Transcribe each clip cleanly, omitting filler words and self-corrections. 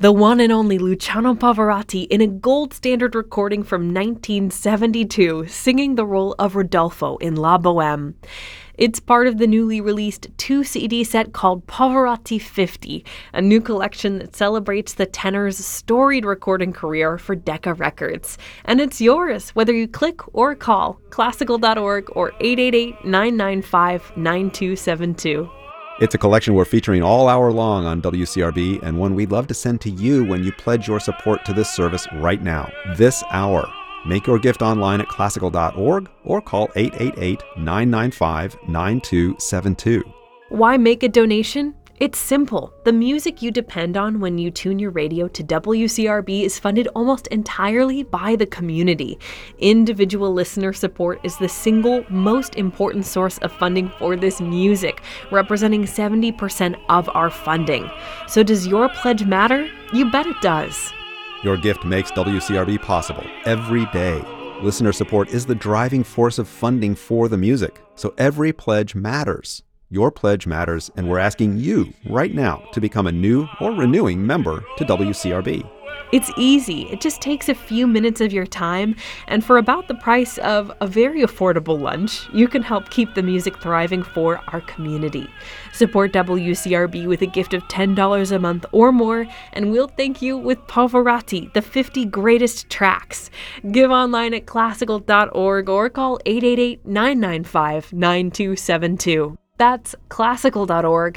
the one and only Luciano Pavarotti in a gold standard recording from 1972, singing the role of Rodolfo in La Bohème. It's part of the newly released 2-CD set called Pavarotti 50, a new collection that celebrates the tenor's storied recording career for Decca Records. And it's yours, whether you click or call classical.org or 888-995-9272. It's a collection we're featuring all hour long on WCRB, and one we'd love to send to you when you pledge your support to this service right now, this hour. Make your gift online at classical.org or call 888-995-9272. Why make a donation? It's simple. The music you depend on when you tune your radio to WCRB is funded almost entirely by the community. Individual listener support is the single most important source of funding for this music, representing 70% of our funding. So does your pledge matter? You bet it does. Your gift makes WCRB possible every day. Listener support is the driving force of funding for the music, so every pledge matters. Your pledge matters, and we're asking you right now to become a new or renewing member to WCRB. It's easy. It just takes a few minutes of your time, and for about the price of a very affordable lunch, you can help keep the music thriving for our community. Support WCRB with a gift of $10 a month or more, and we'll thank you with Pavarotti, the 50 greatest tracks. Give online at classical.org or call 888-995-9272. That's classical.org,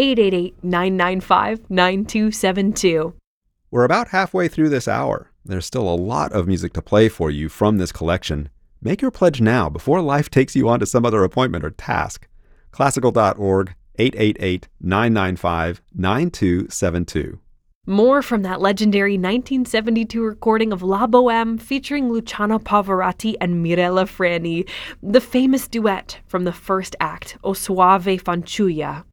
888-995-9272. We're about halfway through this hour. There's still a lot of music to play for you from this collection. Make your pledge now before life takes you on to some other appointment or task. Classical.org, 888-995-9272. More from that legendary 1972 recording of La Bohème featuring Luciano Pavarotti and Mirella Freni, the famous duet from the first act, O Soave Fanciulla.